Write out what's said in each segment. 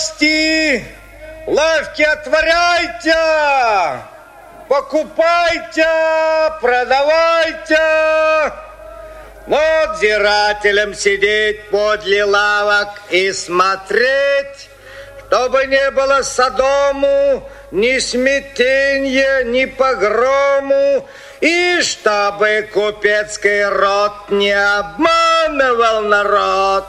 гости, лавки отворяйте, покупайте, продавайте. Надзирателям сидеть подле лавок и смотреть, чтобы не было Содому ни смятенья, ни погрому, и чтобы купецкий род не обманывал народ.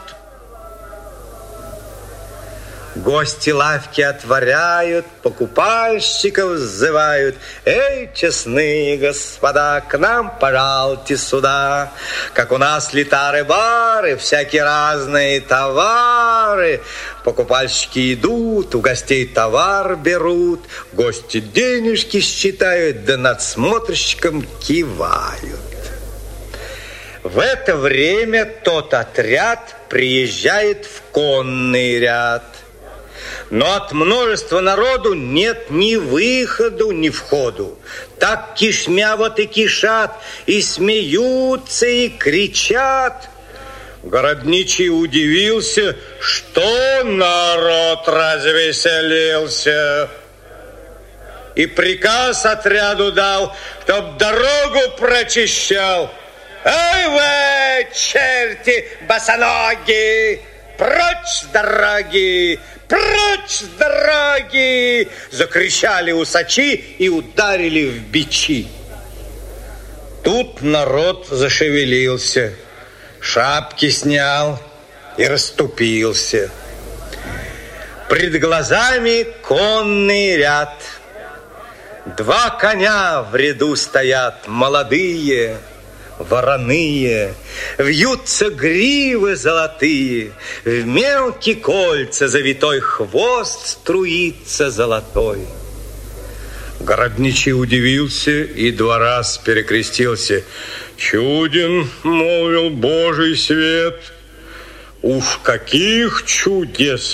Гости лавки отворяют, покупальщиков сзывают. Эй, честные господа, к нам пожалуйте сюда. Как у нас литары-бары, всякие разные товары. Покупальщики идут, у гостей товар берут. Гости денежки считают, да надсмотрщикам кивают. В это время тот отряд приезжает в конный ряд. Но от множества народу нет ни выходу, ни входу. Так кишмя вот и кишат, и смеются, и кричат. Городничий удивился, что народ развеселился. И приказ отряду дал, чтоб дорогу прочищал. Эй вы, черти босоногие, прочь с дороги! Прочь с дороги! Закричали усачи и ударили в бичи. Тут народ зашевелился, шапки снял и расступился. Пред глазами конный ряд. Два коня в ряду стоят, молодые, вороные, вьются гривы золотые, в мелкие кольца завитой хвост струится золотой. Городничий удивился и 2 раз перекрестился. Чуден, молвил Божий свет, уж каких чудес